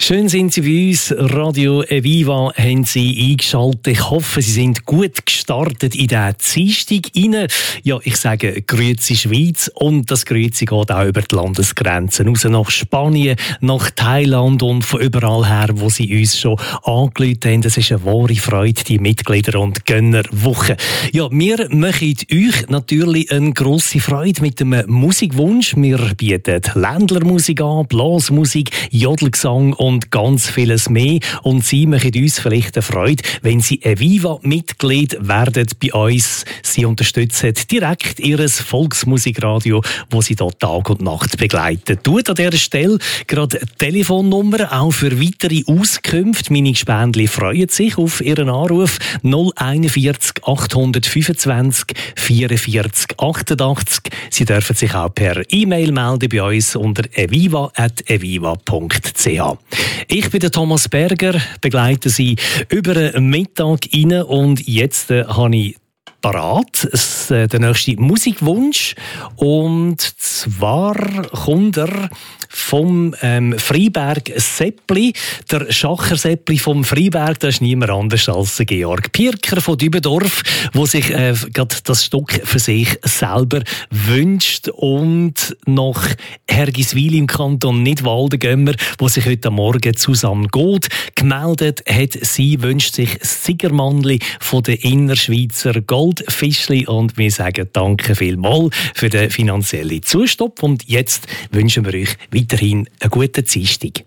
Schön sind Sie bei uns. Radio Viva haben Sie eingeschaltet. Ich hoffe, Sie sind gut gestartet in diesen Dienstag rein. Ja, ich sage Grüezi Schweiz, und das Grüezi geht auch über die Landesgrenzen raus nach Spanien, nach Thailand und von überall her, wo Sie uns schon angerufen haben. Es ist eine wahre Freude, die Mitglieder- und Gönnerwoche. Ja, wir machen euch natürlich eine grosse Freude mit dem Musikwunsch. Wir bieten Ländlermusik an, Blasmusik, Jodelgesang und ganz vieles mehr. Und Sie machen uns vielleicht eine Freude, wenn Sie ein Viva-Mitglied werden bei uns. Sie unterstützen direkt Ihr Volksmusikradio, wo Sie dort Tag und Nacht begleiten. Tut an dieser Stelle gerade Telefonnummer auch für weitere Auskünfte. Meine Gespendli freuen sich auf Ihren Anruf 041 825 44 88. Sie dürfen sich auch per E-Mail melden bei uns unter eviva@eviva.ch. Ich bin der Thomas Berger, begleite Sie über den Mittag rein, und jetzt habe ich parat der nächste Musikwunsch, und zwar kommt er vom Freiberg Seppli. Der Schacher Seppli vom Freiberg, das ist niemand anders als Georg Pirker von Dübendorf, der sich gerade das Stück für sich selber wünscht. Und nach Hergiswil im Kanton Nidwalden gehen wir, wo sich heute Morgen zusammen geht. Gemeldet hat sie, wünscht sich das Siegermannli von der Innerschweizer Goldfischli, und wir sagen danke vielmals für den finanziellen Zustopp. Und jetzt wünschen wir euch weiterhin einen guten Dienstag.